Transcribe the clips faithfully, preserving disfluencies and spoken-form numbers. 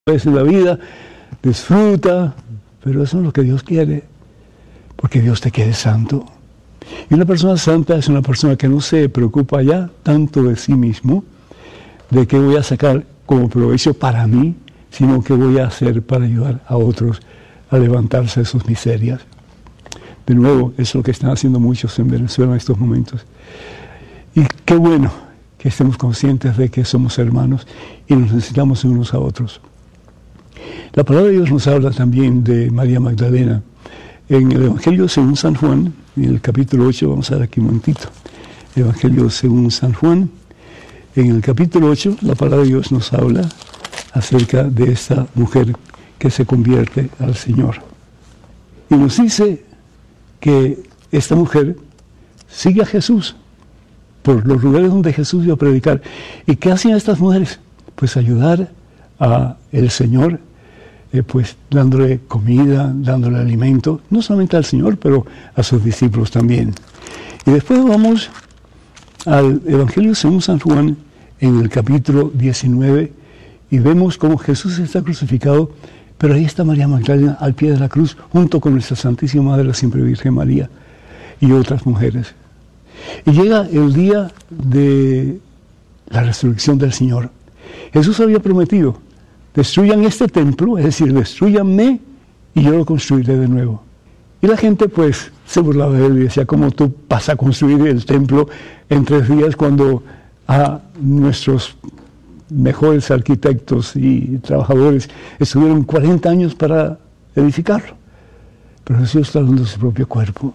vez en la vida, disfruta, pero eso es lo que Dios quiere, porque Dios te quiere santo. Y una persona santa es una persona que no se preocupa ya tanto de sí mismo, de qué voy a sacar como provecho para mí, sino qué voy a hacer para ayudar a otros a levantarse de sus miserias. De nuevo, es lo que están haciendo muchos en Venezuela en estos momentos. Y qué bueno que estemos conscientes de que somos hermanos y nos necesitamos unos a otros. La palabra de Dios nos habla también de María Magdalena. En el Evangelio según San Juan, en el capítulo ocho, vamos a ver aquí un momentito. Evangelio según San Juan, en el capítulo ocho, la palabra de Dios nos habla acerca de esta mujer que se convierte al Señor. Y nos dice que esta mujer sigue a Jesús por los lugares donde Jesús iba a predicar. ¿Y qué hacían estas mujeres? Pues ayudar a el Señor, eh, pues dándole comida, dándole alimento, no solamente al Señor, pero a sus discípulos también. Y después vamos al Evangelio según San Juan, en el capítulo diecinueve, y vemos cómo Jesús está crucificado, pero ahí está María Magdalena al pie de la cruz, junto con nuestra Santísima Madre, la Siempre Virgen María, y otras mujeres. Y llega el día de la resurrección del Señor. Jesús había prometido: destruyan este templo, es decir, destruyanme y yo lo construiré de nuevo. Y la gente pues se burlaba de él y decía: ¿cómo tú vas a construir el templo en tres días cuando a nuestros mejores arquitectos y trabajadores estuvieron cuarenta años para edificarlo? Pero Jesús está dando su propio cuerpo,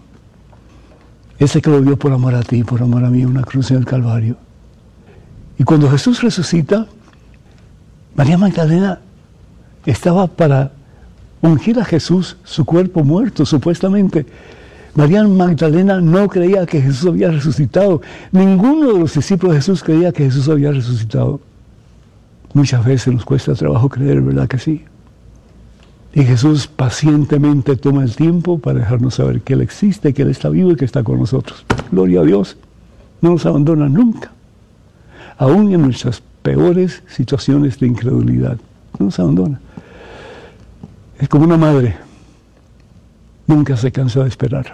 ese que lo dio por amor a ti, por amor a mí, una cruz en el Calvario. Y cuando Jesús resucita, María Magdalena estaba para ungir a Jesús, su cuerpo muerto, supuestamente. María Magdalena no creía que Jesús había resucitado. Ninguno de los discípulos de Jesús creía que Jesús había resucitado. Muchas veces nos cuesta trabajo creer, ¿verdad que sí? Y Jesús pacientemente toma el tiempo para dejarnos saber que Él existe, que Él está vivo y que está con nosotros. Gloria a Dios. No nos abandona nunca, aún en nuestras peores situaciones de incredulidad. No nos abandona. Es como una madre. Nunca se cansa de esperar.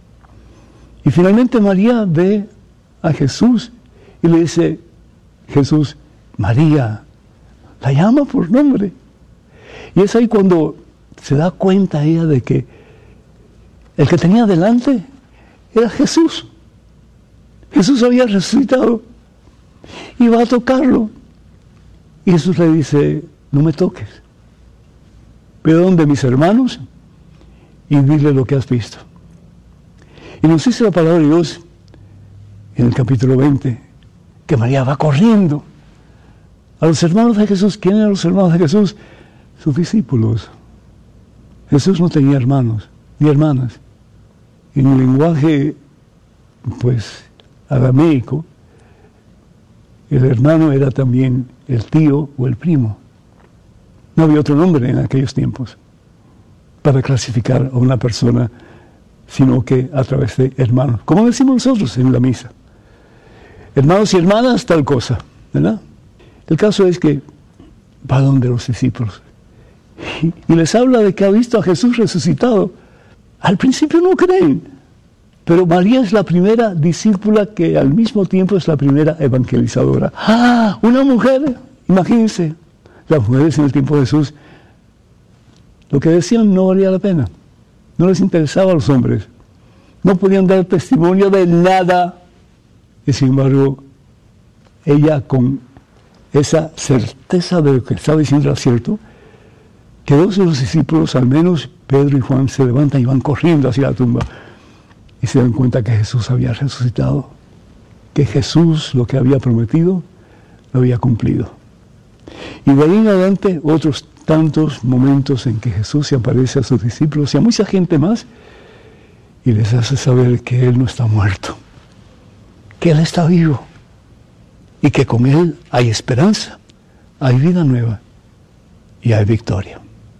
Y finalmente María ve a Jesús y le dice: Jesús, María. La llama por nombre. Y es ahí cuando se da cuenta ella de que el que tenía delante era Jesús. Jesús había resucitado. Y va a tocarlo. Y Jesús le dice: no me toques. Ve donde mis hermanos y dile lo que has visto. Y nos dice la palabra de Dios en el capítulo veinte que María va corriendo a los hermanos de Jesús. ¿Quiénes eran los hermanos de Jesús? Sus discípulos. Jesús no tenía hermanos ni hermanas. En un lenguaje, pues, arameico, el hermano era también el tío o el primo. No había otro nombre en aquellos tiempos para clasificar a una persona, sino que a través de hermanos. Como decimos nosotros en la misa: hermanos y hermanas, tal cosa, ¿verdad? El caso es que va donde los discípulos y, y les habla de que ha visto a Jesús resucitado. Al principio no creen, pero María es la primera discípula que al mismo tiempo es la primera evangelizadora. ¡Ah! Una mujer, imagínense, las mujeres en el tiempo de Jesús, lo que decían no valía la pena, no les interesaba a los hombres, no podían dar testimonio de nada. Y sin embargo, ella, con esa certeza de lo que estaba diciendo era cierto, que dos de los discípulos, al menos Pedro y Juan, se levantan y van corriendo hacia la tumba y se dan cuenta que Jesús había resucitado, que Jesús lo que había prometido lo había cumplido. Y de ahí en adelante otros tantos momentos en que Jesús se aparece a sus discípulos y a mucha gente más y les hace saber que Él no está muerto, que Él está vivo y que con Él hay esperanza, hay vida nueva y hay victoria.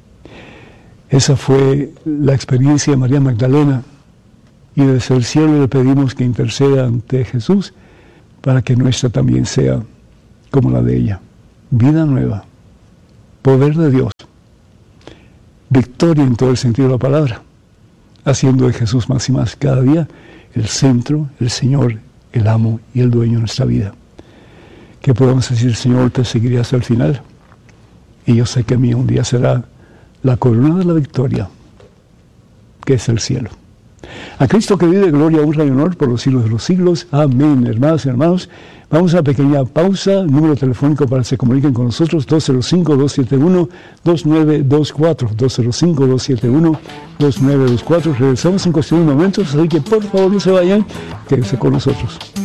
Esa fue la experiencia de María Magdalena, y desde el cielo le pedimos que interceda ante Jesús para que nuestra también sea como la de ella. Vida nueva, Poder de Dios. Victoria en todo el sentido de la palabra. Haciendo de Jesús más y más cada día el centro, el Señor, el amo y el dueño de nuestra vida. Que podamos decir, Señor, te seguiré hasta el final. Y yo sé que a mí un día será la corona de la victoria, que es el cielo. A Cristo que vive, gloria, honra y honor por los siglos de los siglos. Amén. Hermanas y hermanos, vamos a una pequeña pausa. Número telefónico para que se comuniquen con nosotros, dos cero cinco, dos siete uno, dos nueve dos cuatro, dos cero cinco, dos siete uno, dos nueve dos cuatro. Regresamos en cuestión de momentos, así que por favor no se vayan, quédense con nosotros.